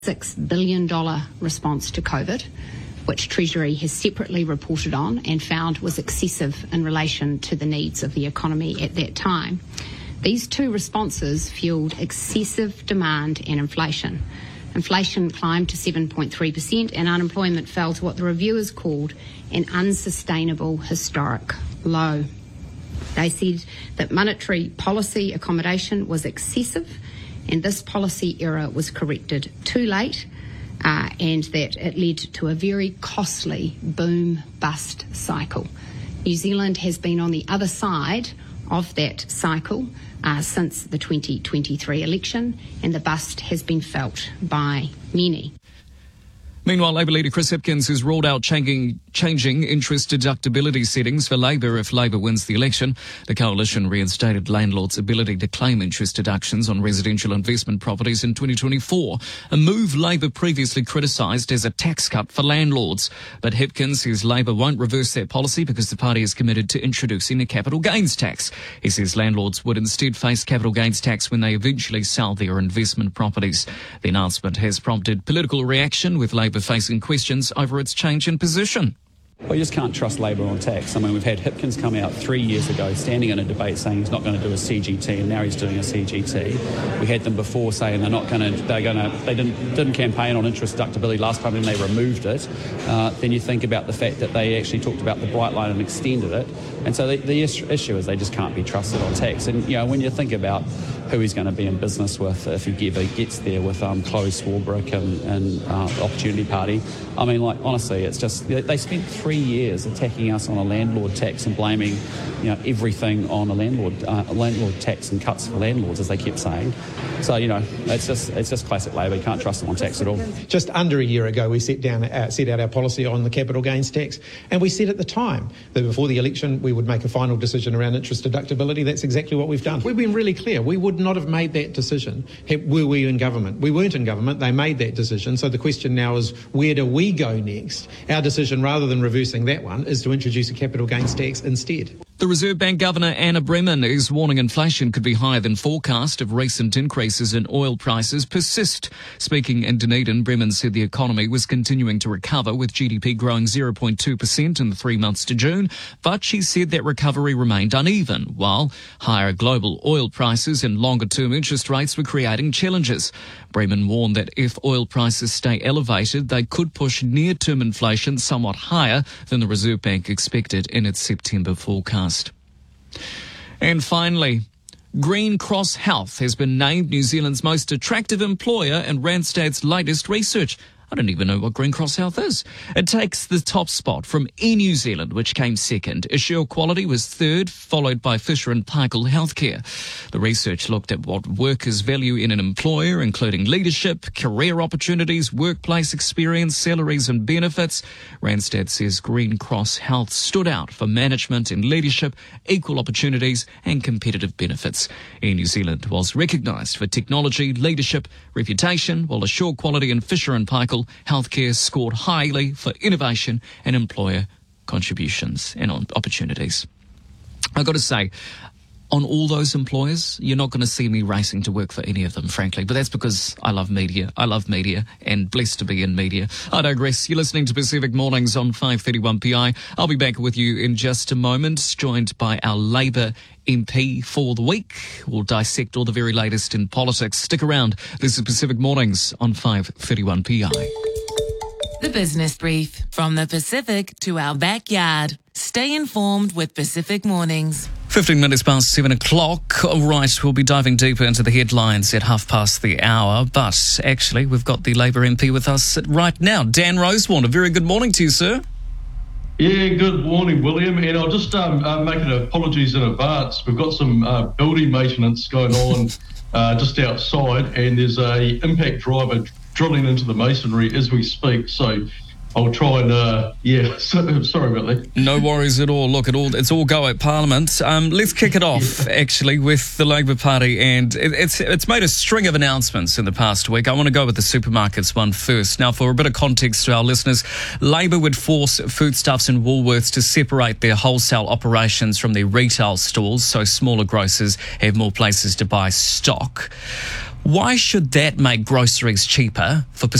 $6 billion response to COVID, which Treasury has separately reported on and found was excessive in relation to the needs of the economy at that time. These two responses fueled excessive demand and inflation. Inflation climbed to 7.3% and unemployment fell to what the reviewers called an unsustainable historic low. They said that monetary policy accommodation was excessive and this policy error was corrected too late and that it led to a very costly boom-bust cycle. New Zealand has been on the other side of that cycle since the 2023 election, and the bust has been felt by many. Meanwhile, Labour leader Chris Hipkins has ruled out changing interest deductibility settings for Labour if Labour wins the election. The coalition reinstated landlords' ability to claim interest deductions on residential investment properties in 2024, a move Labour previously criticised as a tax cut for landlords. But Hipkins says Labour won't reverse that policy because the party is committed to introducing a capital gains tax. He says landlords would instead face capital gains tax when they eventually sell their investment properties. The announcement has prompted political reaction, with Labour facing questions over its change in position. Well, you just can't trust Labour on tax. I mean, we've had Hipkins come out 3 years ago standing in a debate saying he's not going to do a CGT, and now he's doing a CGT. We had them before saying they didn't campaign on interest deductibility last time and they removed it. Then you think about the fact that they actually talked about the bright line and extended it. And so the issue is they just can't be trusted on tax. And, you know, when you think about who he's going to be in business with if he ever gets there with Chloe Swarbrick and the Opportunity Party, I mean, like, honestly, it's just, they spent 3 years attacking us on a landlord tax and blaming, you know, everything on a landlord tax and cuts for landlords, as they kept saying. So, you know, it's just classic Labour. You can't trust them on tax at all. Just under a year ago, we set out our policy on the capital gains tax, and we said at the time that before the election we would make a final decision around interest deductibility. That's exactly what we've done. We've been really clear. We would not have made that decision were we in government. We weren't in government. They made that decision. So the question now is, where do we go next? Our decision, rather than reversing that one, is to introduce a capital gains tax instead. The Reserve Bank Governor Anna Bremen is warning inflation could be higher than forecast if recent increases in oil prices persist. Speaking in Dunedin, Bremen said the economy was continuing to recover, with GDP growing 0.2% in the 3 months to June, but she said that recovery remained uneven, while higher global oil prices and longer-term interest rates were creating challenges. Bremen warned that if oil prices stay elevated, they could push near-term inflation somewhat higher than the Reserve Bank expected in its September forecast. And finally, Green Cross Health has been named New Zealand's most attractive employer in Randstad's latest research. I don't even know what Green Cross Health is. It takes the top spot from New Zealand, which came second. Assure Quality was third, followed by Fisher & Paykel Healthcare. The research looked at what workers value in an employer, including leadership, career opportunities, workplace experience, salaries and benefits. Randstad says Green Cross Health stood out for management and leadership, equal opportunities and competitive benefits. Air New Zealand was recognised for technology, leadership, reputation, while Assure Quality and Fisher & Paykel Healthcare scored highly for innovation and employer contributions and opportunities. I've got to say, on all those employers, you're not going to see me racing to work for any of them, frankly. But that's because I love media. I love media and blessed to be in media. I digress. You're listening to Pacific Mornings on 531 PI. I'll be back with you in just a moment, joined by our Labour MP for the week. We'll dissect all the very latest in politics. Stick around. This is Pacific Mornings on 531 PI. The Business Brief. From the Pacific to our backyard. Stay informed with Pacific Mornings. 15 minutes past 7 o'clock. All right, we'll be diving deeper into the headlines at 5:30. But actually, we've got the Labour MP with us right now, Dan Rosewarne. A very good morning to you, sir. Yeah, good morning, William. And I'll just make an apologies in advance. We've got some building maintenance going on just outside, and there's a impact driver drilling into the masonry as we speak. So I'll try and, sorry about that. No worries at all. Look, it's all go at Parliament. Let's kick it off, actually, with the Labour Party. And it's made a string of announcements in the past week. I want to go with the supermarkets one first. Now, for a bit of context to our listeners, Labour would force Foodstuffs and Woolworths to separate their wholesale operations from their retail stores, so smaller grocers have more places to buy stock. Why should that make groceries cheaper for